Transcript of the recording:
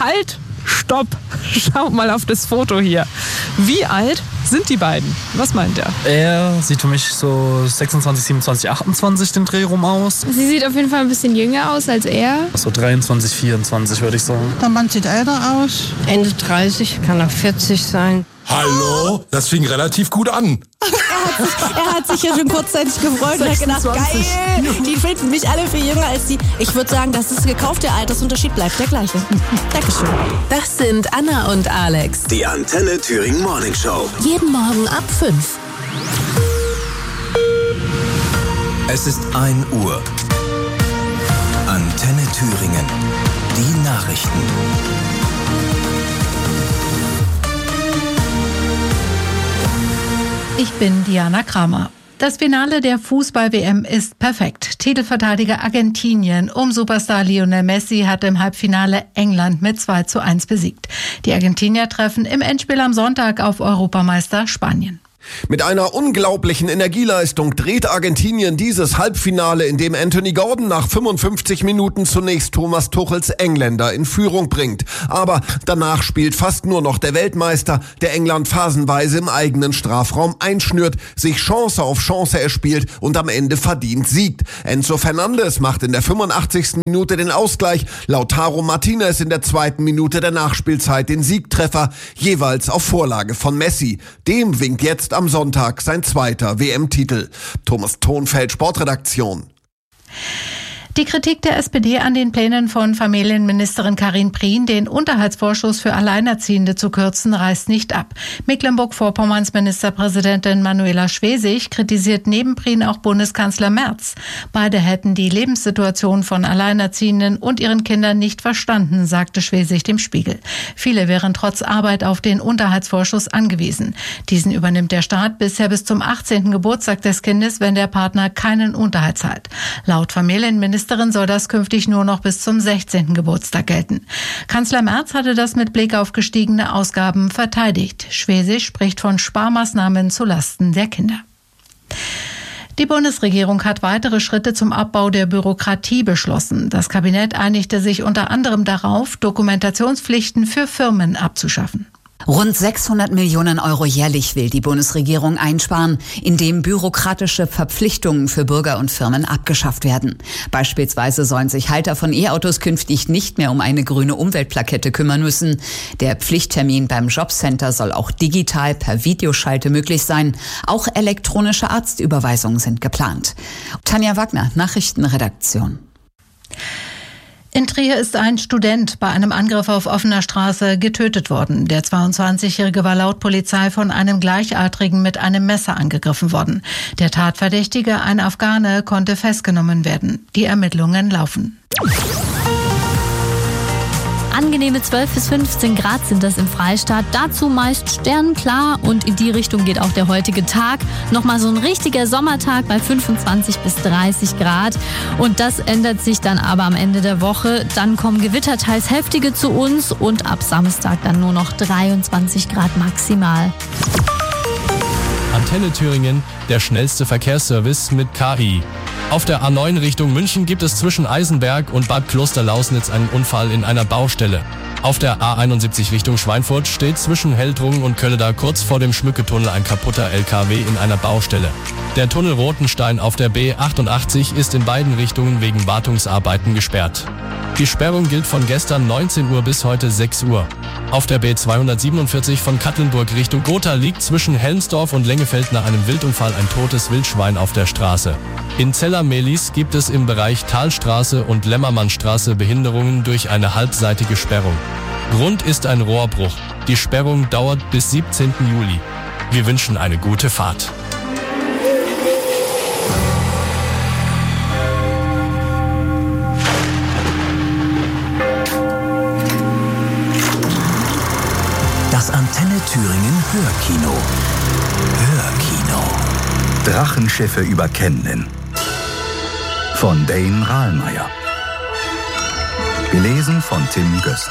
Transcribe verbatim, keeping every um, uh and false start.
halt, stopp, schaut mal auf das Foto hier. Wie alt sind die beiden? Was meint er? Er sieht für mich so sechsundzwanzig, siebenundzwanzig, achtundzwanzig den Dreh rum aus. Sie sieht auf jeden Fall ein bisschen jünger aus als er. So dreiundzwanzig, vierundzwanzig würde ich sagen. Der Mann sieht älter aus. Ende dreißig, kann auch vierzig sein. Hallo? Das fing relativ gut an. Er hat, sich, er hat sich ja schon kurzzeitig gefreut und hat gedacht, geil, die finden mich alle viel jünger als die. Ich würde sagen, das ist gekauft, der Altersunterschied bleibt der gleiche. Dankeschön. Das sind Anna und Alex. Die Antenne Thüringen Morning Show. Jeden Morgen ab fünf. Es ist ein Uhr. Antenne Thüringen. Die Nachrichten. Ich bin Diana Kramer. Das Finale der Fußball-W M ist perfekt. Titelverteidiger Argentinien um Superstar Lionel Messi hat im Halbfinale England mit zwei zu eins besiegt. Die Argentinier treffen im Endspiel am Sonntag auf Europameister Spanien. Mit einer unglaublichen Energieleistung dreht Argentinien dieses Halbfinale, in dem Anthony Gordon nach fünfundfünfzig Minuten zunächst Thomas Tuchels Engländer in Führung bringt. Aber danach spielt fast nur noch der Weltmeister, der England phasenweise im eigenen Strafraum einschnürt, sich Chance auf Chance erspielt und am Ende verdient siegt. Enzo Fernandes macht in der fünfundachtzigsten Minute den Ausgleich, Lautaro Martinez in der zweiten Minute der Nachspielzeit den Siegtreffer, jeweils auf Vorlage von Messi. Dem winkt jetzt am Sonntag sein zweiter W M-Titel. Thomas Thonfeld, Sportredaktion. Die Kritik der S P D an den Plänen von Familienministerin Karin Prien, den Unterhaltsvorschuss für Alleinerziehende zu kürzen, reißt nicht ab. Mecklenburg-Vorpommerns Ministerpräsidentin Manuela Schwesig kritisiert neben Prien auch Bundeskanzler Merz. Beide hätten die Lebenssituation von Alleinerziehenden und ihren Kindern nicht verstanden, sagte Schwesig dem Spiegel. Viele wären trotz Arbeit auf den Unterhaltsvorschuss angewiesen. Diesen übernimmt der Staat bisher bis zum achtzehnten Geburtstag des Kindes, wenn der Partner keinen Unterhalt zahlt. Laut Familienministerin soll das künftig nur noch bis zum sechzehnten Geburtstag gelten. Kanzler Merz hatte das mit Blick auf gestiegene Ausgaben verteidigt. Schwesig spricht von Sparmaßnahmen zulasten der Kinder. Die Bundesregierung hat weitere Schritte zum Abbau der Bürokratie beschlossen. Das Kabinett einigte sich unter anderem darauf, Dokumentationspflichten für Firmen abzuschaffen. Rund sechshundert Millionen Euro jährlich will die Bundesregierung einsparen, indem bürokratische Verpflichtungen für Bürger und Firmen abgeschafft werden. Beispielsweise sollen sich Halter von E-Autos künftig nicht mehr um eine grüne Umweltplakette kümmern müssen. Der Pflichttermin beim Jobcenter soll auch digital per Videoschalte möglich sein. Auch elektronische Arztüberweisungen sind geplant. Tanja Wagner, Nachrichtenredaktion. In Trier ist ein Student bei einem Angriff auf offener Straße getötet worden. Der zweiundzwanzigjährige war laut Polizei von einem Gleichaltrigen mit einem Messer angegriffen worden. Der Tatverdächtige, ein Afghane, konnte festgenommen werden. Die Ermittlungen laufen. Angenehme zwölf bis fünfzehn Grad sind das im Freistaat. Dazu meist sternenklar und in die Richtung geht auch der heutige Tag. Nochmal so ein richtiger Sommertag bei fünfundzwanzig bis dreißig Grad. Und das ändert sich dann aber am Ende der Woche. Dann kommen Gewitter teils heftige zu uns und ab Samstag dann nur noch dreiundzwanzig Grad maximal. Antenne Thüringen, der schnellste Verkehrsservice mit K I. Auf der A neun Richtung München gibt es zwischen Eisenberg und Bad Klosterlausnitz einen Unfall in einer Baustelle. Auf der A einundsiebzig Richtung Schweinfurt steht zwischen Heldrungen und Kölleda kurz vor dem Schmücketunnel ein kaputter L K W in einer Baustelle. Der Tunnel Rotenstein auf der B achtundachtzig ist in beiden Richtungen wegen Wartungsarbeiten gesperrt. Die Sperrung gilt von gestern neunzehn Uhr bis heute sechs Uhr. Auf der B zweihundertsiebenundvierzig von Katlenburg Richtung Gotha liegt zwischen Helmsdorf und Lengefeld nach einem Wildunfall ein totes Wildschwein auf der Straße. In Zella-Mehlis gibt es im Bereich Talstraße und Lämmermannstraße Behinderungen durch eine halbseitige Sperrung. Grund ist ein Rohrbruch. Die Sperrung dauert bis siebzehnten Juli. Wir wünschen eine gute Fahrt. Das Antenne Thüringen Hörkino. Hörkino. Drachenschiffe über Camden. Von Dane Rahlmeier. Gelesen von Tim Gössen.